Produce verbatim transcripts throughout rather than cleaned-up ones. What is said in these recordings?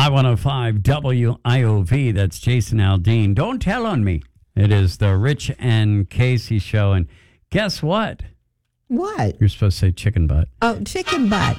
I one oh five W I O V. That's Jason Aldean. Don't tell on me. It is the Rich and Casey show. And guess what? What? You're supposed to say chicken butt. Oh, chicken butt.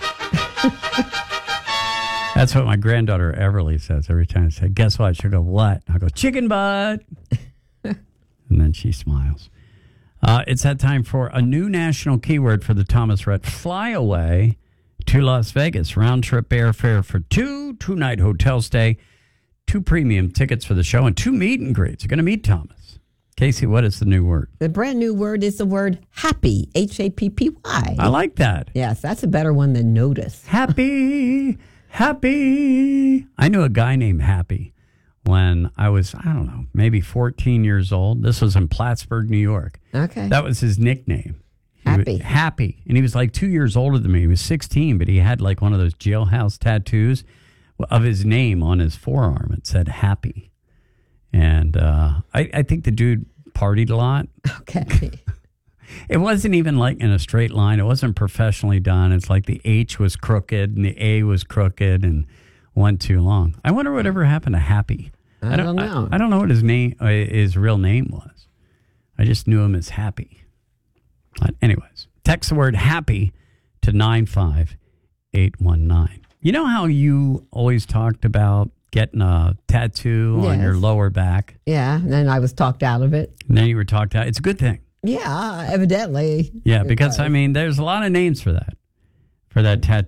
That's what my granddaughter Everly says every time I say, guess what? She'll go, what? I go, chicken butt. And then she smiles. Uh, it's that time for a new national keyword for the Thomas Rhett Flyaway to Las Vegas. Round trip airfare for two, two night hotel stay, two premium tickets for the show, and two meet and greets. You're going to meet Thomas. Casey, what is the new word? The brand new word is the word happy, H A P P Y. I like that. Yes, that's a better one than notice. Happy, happy. I knew a guy named Happy when I was, I don't know, maybe fourteen years old. This was in Plattsburgh, New York. Okay. That was his nickname. He Happy. Was happy. And he was like two years older than me. He was sixteen, but he had like one of those jailhouse tattoos of his name on his forearm. It said Happy. And uh, I, I think the dude partied a lot. Okay. It wasn't even like in a straight line. It wasn't professionally done. It's like the H was crooked and the A was crooked and one too long. I wonder whatever happened to Happy. I, I don't know. I, I don't know what his name, uh, his real name was. I just knew him as Happy. But anyways, text the word happy to nine five eight one nine. You know how you always talked about getting a tattoo Yes. on your lower back? Yeah, and then I was talked out of it. And then you were talked out. It's a good thing. Yeah, evidently. Yeah, because, I mean, there's a lot of names for that, for that tattoo.